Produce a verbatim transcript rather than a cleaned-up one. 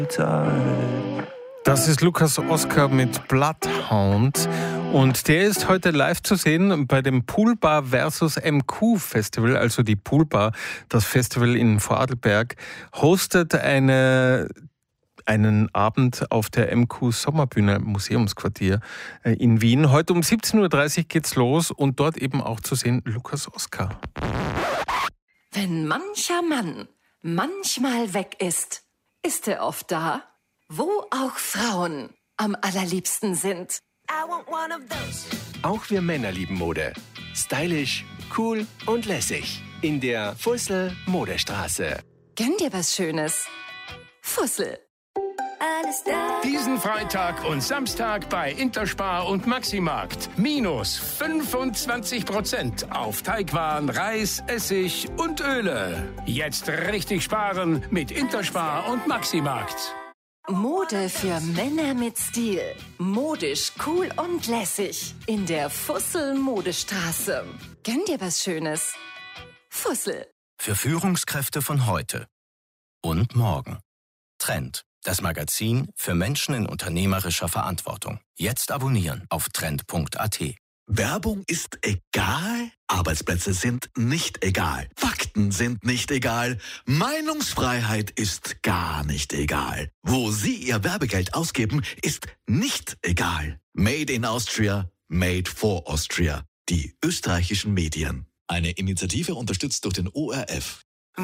Das ist Lukas Oskar mit Bloodhound und der ist heute live zu sehen bei dem Poolbar versus. M Q Festival, also die Poolbar, das Festival in Vorarlberg, hostet eine, einen Abend auf der M Q Sommerbühne Museumsquartier in Wien. Heute um siebzehn Uhr dreißig geht's los und dort eben auch zu sehen Lukas Oskar. Wenn mancher Mann manchmal weg ist, ist er oft da, wo auch Frauen am allerliebsten sind. Auch wir Männer lieben Mode. Stylisch, cool und lässig. In der Fussel Modestraße. Gönn dir was Schönes. Fussel. Alles da. Diesen Freitag und Samstag bei Interspar und Maximarkt. Minus fünfundzwanzig Prozent auf Teigwaren, Reis, Essig und Öle. Jetzt richtig sparen mit Interspar und Maximarkt. Mode für Männer mit Stil. Modisch, cool und lässig. In der Fussel Modestraße. Gönn dir was Schönes. Fussel. Für Führungskräfte von heute und morgen. Trend. Das Magazin für Menschen in unternehmerischer Verantwortung. Jetzt abonnieren auf trend punkt a t. Werbung ist egal, Arbeitsplätze sind nicht egal, Fakten sind nicht egal, Meinungsfreiheit ist gar nicht egal. Wo Sie Ihr Werbegeld ausgeben, ist nicht egal. Made in Austria, made for Austria. Die österreichischen Medien. Eine Initiative unterstützt durch den O R F.